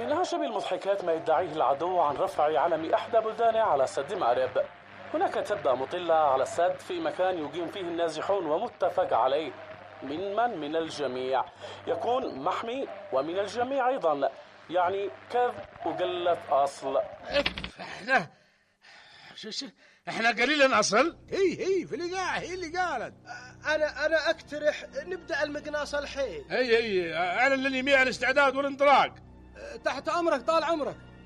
من أعجب المضحكات ما يدعيه العدو عن رفع علم إحدى بلدانه على سد مأرب. هناك تبدأ مطلة على السد في مكان يقيم فيه النازحون ومتفق عليه من الجميع، يكون محمي ومن الجميع أيضا، يعني كذب وقلة أصل. احنا قليلا أصل. هي في الإذاعة هي اللي قالت. أنا أقترح نبدأ المقناص الحين. هي أنا اللي 100 الاستعداد والانطلاق. تحت أمرك طال عمرك.